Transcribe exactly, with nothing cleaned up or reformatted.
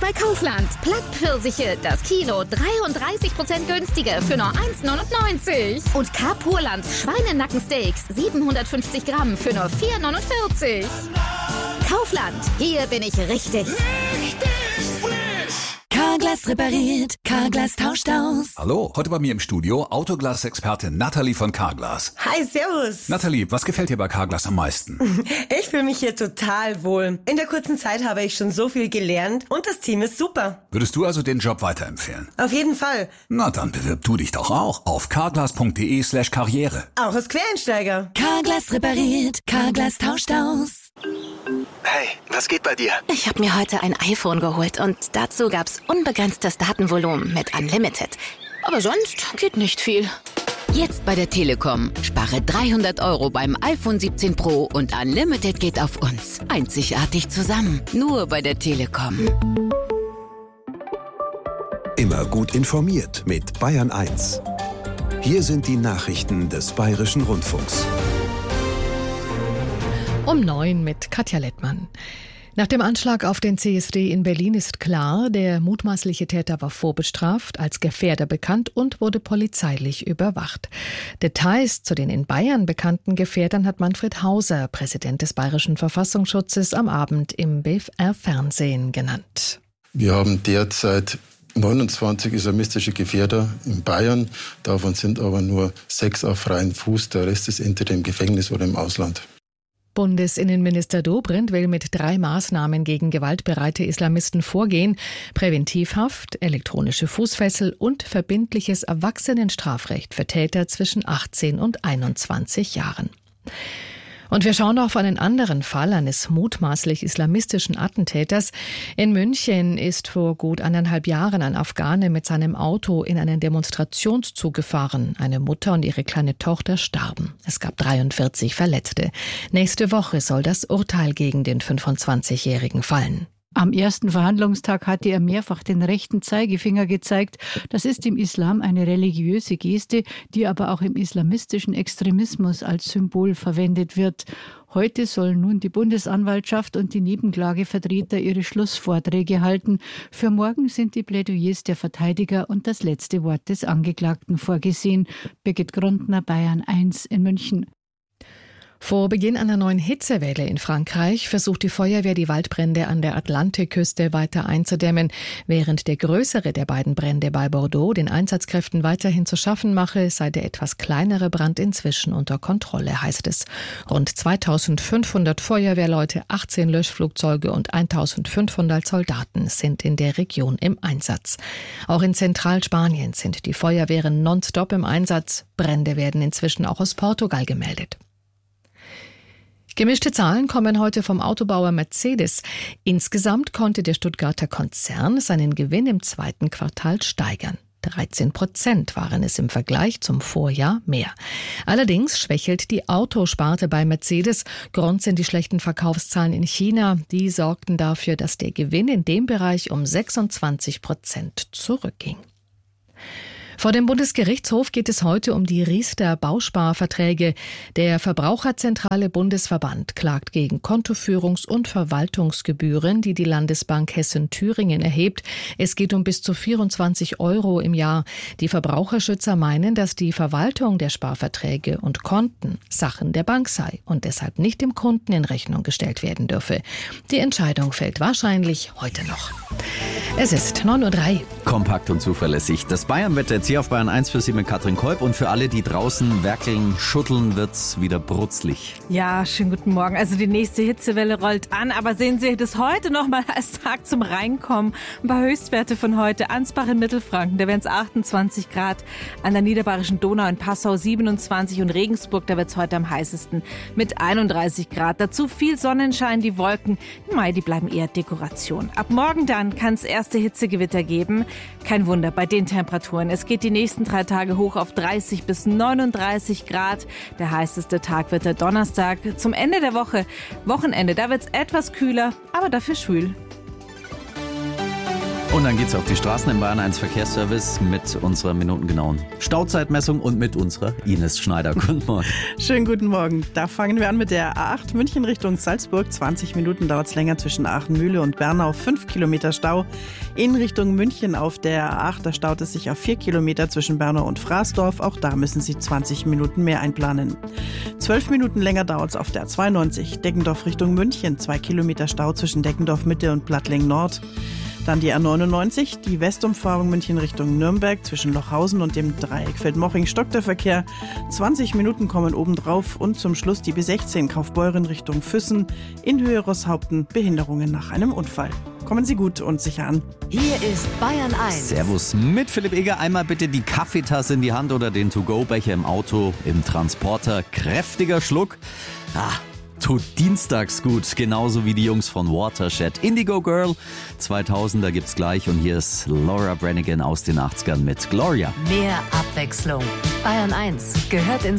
bei Kaufland. Plattpfirsiche, das Kilo dreiunddreißig Prozent günstiger für nur eins neunundneunzig. Und Carpurland Schweinenackensteaks siebenhundertfünfzig Gramm für nur vier neunundvierzig. Kaufland, hier bin ich richtig. Richtig frisch! Carglass repariert, Carglass tauscht aus. Hallo, heute bei mir im Studio Autoglas-Expertin Nathalie von Carglass. Hi, servus. Nathalie, was gefällt dir bei Carglass am meisten? Ich fühle mich hier total wohl. In der kurzen Zeit habe ich schon so viel gelernt und das Team ist super. Würdest du also den Job weiterempfehlen? Auf jeden Fall. Na, dann bewirb du dich doch auch auf carglass.de slash karriere. Auch als Quereinsteiger. Carglass repariert, Carglass tauscht aus. Hey, was geht bei dir? Ich habe mir heute ein iPhone geholt und dazu gab's unbegrenztes Datenvolumen mit Unlimited. Aber sonst geht nicht viel. Jetzt bei der Telekom. Spare dreihundert Euro beim iPhone siebzehn Pro und Unlimited geht auf uns. Einzigartig zusammen. Nur bei der Telekom. Immer gut informiert mit Bayern eins. Hier sind die Nachrichten des Bayerischen Rundfunks. Um neun mit Katja Lettmann. Nach dem Anschlag auf den C S D in Berlin ist klar, der mutmaßliche Täter war vorbestraft, als Gefährder bekannt und wurde polizeilich überwacht. Details zu den in Bayern bekannten Gefährdern hat Manfred Hauser, Präsident des Bayerischen Verfassungsschutzes, am Abend im B F R-Fernsehen genannt. Wir haben derzeit neunundzwanzig islamistische Gefährder in Bayern. Davon sind aber nur sechs auf freiem Fuß. Der Rest ist entweder im Gefängnis oder im Ausland. Bundesinnenminister Dobrindt will mit drei Maßnahmen gegen gewaltbereite Islamisten vorgehen: Präventivhaft, elektronische Fußfessel und verbindliches Erwachsenenstrafrecht für Täter zwischen achtzehn und einundzwanzig Jahren. Und wir schauen auf einen anderen Fall eines mutmaßlich islamistischen Attentäters. In München ist vor gut eineinhalb Jahren ein Afghane mit seinem Auto in einen Demonstrationszug gefahren. Eine Mutter und ihre kleine Tochter starben. Es gab dreiundvierzig Verletzte. Nächste Woche soll das Urteil gegen den fünfundzwanzigjährigen fallen. Am ersten Verhandlungstag hatte er mehrfach den rechten Zeigefinger gezeigt. Das ist im Islam eine religiöse Geste, die aber auch im islamistischen Extremismus als Symbol verwendet wird. Heute sollen nun die Bundesanwaltschaft und die Nebenklagevertreter ihre Schlussvorträge halten. Für morgen sind die Plädoyers der Verteidiger und das letzte Wort des Angeklagten vorgesehen. Birgit Grundner, Bayern eins in München. Vor Beginn einer neuen Hitzewelle in Frankreich versucht die Feuerwehr, die Waldbrände an der Atlantikküste weiter einzudämmen. Während der größere der beiden Brände bei Bordeaux den Einsatzkräften weiterhin zu schaffen mache, sei der etwas kleinere Brand inzwischen unter Kontrolle, heißt es. Rund zweitausendfünfhundert Feuerwehrleute, achtzehn Löschflugzeuge und eintausendfünfhundert Soldaten sind in der Region im Einsatz. Auch in Zentralspanien sind die Feuerwehren nonstop im Einsatz. Brände werden inzwischen auch aus Portugal gemeldet. Gemischte Zahlen kommen heute vom Autobauer Mercedes. Insgesamt konnte der Stuttgarter Konzern seinen Gewinn im zweiten Quartal steigern. dreizehn Prozent waren es im Vergleich zum Vorjahr mehr. Allerdings schwächelt die Autosparte bei Mercedes. Grund sind die schlechten Verkaufszahlen in China. Die sorgten dafür, dass der Gewinn in dem Bereich um sechsundzwanzig Prozent zurückging. Vor dem Bundesgerichtshof geht es heute um die Riester-Bausparverträge. Der Verbraucherzentrale Bundesverband klagt gegen Kontoführungs- und Verwaltungsgebühren, die die Landesbank Hessen-Thüringen erhebt. Es geht um bis zu vierundzwanzig Euro im Jahr. Die Verbraucherschützer meinen, dass die Verwaltung der Sparverträge und Konten Sachen der Bank sei und deshalb nicht dem Kunden in Rechnung gestellt werden dürfe. Die Entscheidung fällt wahrscheinlich heute noch. Es ist neun Uhr drei. Kompakt und zuverlässig. Das Bayern-Wetter jetzt hier auf Bayern eins für Sie mit Katrin Kolb. Und für alle, die draußen werkeln, schütteln, wird's wieder brutzlig. Ja, schönen guten Morgen. Also die nächste Hitzewelle rollt an. Aber sehen Sie das heute noch mal als Tag zum Reinkommen. Ein paar Höchstwerte von heute. Ansbach in Mittelfranken, da wären es achtundzwanzig Grad. An der Niederbayerischen Donau in Passau siebenundzwanzig. Und Regensburg, da wird es heute am heißesten mit einunddreißig Grad. Dazu viel Sonnenschein. Die Wolken, im Mai, die bleiben eher Dekoration. Ab morgen dann kann es erste Hitzegewitter geben. Kein Wunder bei den Temperaturen. Es geht die nächsten drei Tage hoch auf dreißig bis neununddreißig Grad. Der heißeste Tag wird der Donnerstag. Zum Ende der Woche, Wochenende, da wird es etwas kühler, aber dafür schwül. Und dann geht's auf die Straßen im Bayern eins Verkehrsservice mit unserer minutengenauen Stauzeitmessung und mit unserer Ines Schneider. Guten Morgen. Schönen guten Morgen. Da fangen wir an mit der A acht München Richtung Salzburg. zwanzig Minuten dauert es länger zwischen Aachenmühle und Bernau. fünf Kilometer Stau. In Richtung München auf der A acht, da staut es sich auf vier Kilometer zwischen Bernau und Fraßdorf. Auch da müssen Sie zwanzig Minuten mehr einplanen. zwölf Minuten länger dauert es auf der A zweiundneunzig. Deckendorf Richtung München. zwei Kilometer Stau zwischen Deckendorf Mitte und Plattling Nord. Dann die A neunundneunzig, die Westumfahrung München Richtung Nürnberg. Zwischen Lochhausen und dem Dreieck Feldmoching stockt der Verkehr. zwanzig Minuten kommen obendrauf. Und zum Schluss die B sechzehn Kaufbeuren Richtung Füssen. In Höhe Rosshaupten Behinderungen nach einem Unfall. Kommen Sie gut und sicher an. Hier ist Bayern eins. Servus mit Philipp Eger. Einmal bitte die Kaffeetasse in die Hand oder den To-Go-Becher im Auto, im Transporter. Kräftiger Schluck. Ah. Tut dienstags gut, genauso wie die Jungs von Watershed. Indigo Girl zweitausender gibt's gleich und hier ist Laura Branigan aus den achtzigern mit Gloria. Mehr Abwechslung. Bayern eins gehört ins